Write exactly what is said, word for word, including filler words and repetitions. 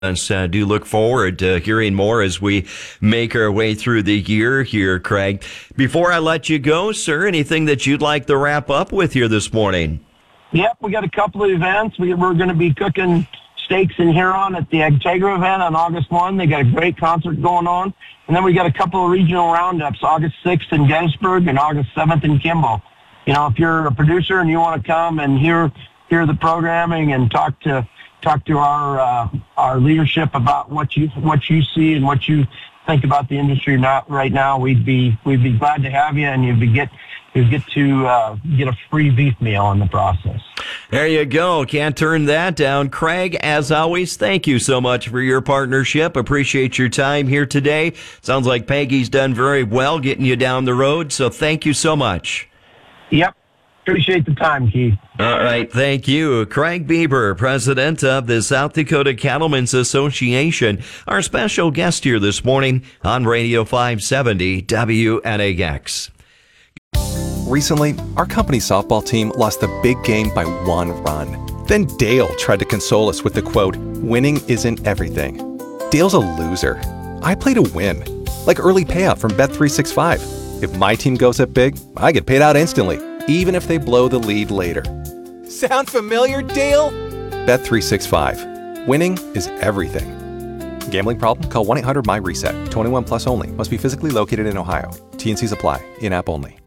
Uh, do look forward to hearing more as we make our way through the year here, Craig. Before I let you go, sir, anything that you'd like to wrap up with here this morning? Yep, we got a couple of events. We, we're going to be cooking steaks in Huron at the Agtegra event on August first. They got a great concert going on. And then we got a couple of regional roundups, August sixth in Gettysburg and August seventh in Kimball. You know, if you're a producer and you want to come and hear hear the programming and talk to talk to our uh, our leadership about what you what you see and what you think about the industry not right now, we'd be we'd be glad to have you, and you'd be get you get to uh, get a free beef meal in the process. There you go. Can't turn that down. Craig, as always, thank you so much for your partnership. Appreciate your time here today. Sounds like Peggy's done very well getting you down the road, so thank you so much. Yep. Appreciate the time, Keith. All right. Thank you. Craig Bieber, president of the South Dakota Cattlemen's Association, our special guest here this morning on Radio five seventy W N A X. Recently, our company's softball team lost the big game by one run. Then Dale tried to console us with the quote, "Winning isn't everything." Dale's a loser. I play to win, like early payout from Bet three sixty-five. If my team goes up big, I get paid out instantly, even if they blow the lead later. Sound familiar, Dale? Bet three sixty-five. Winning is everything. Gambling problem? Call one eight hundred M Y RESET. twenty-one plus only. Must be physically located in Ohio. T and Cs apply. In-app only.